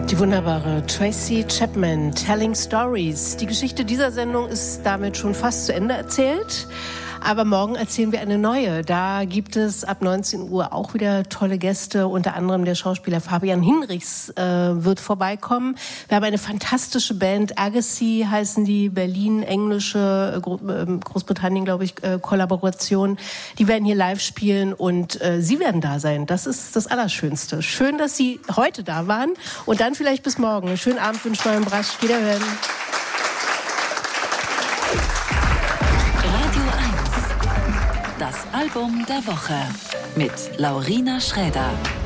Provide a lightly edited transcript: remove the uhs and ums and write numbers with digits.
Die wunderbare Tracy Chapman, Telling Stories. Die Geschichte dieser Sendung ist damit schon fast zu Ende erzählt. Aber morgen erzählen wir eine neue. Da gibt es ab 19 Uhr auch wieder tolle Gäste. Unter anderem der Schauspieler Fabian Hinrichs wird vorbeikommen. Wir haben eine fantastische Band. Agassi heißen die, Berlin, englische, Großbritannien, glaube ich, Kollaboration. Die werden hier live spielen und Sie werden da sein. Das ist das Allerschönste. Schön, dass Sie heute da waren. Und dann vielleicht bis morgen. Einen schönen Abend wünscht Marion Brasch. Wiederhören. Das Album der Woche mit Laurina Schräder.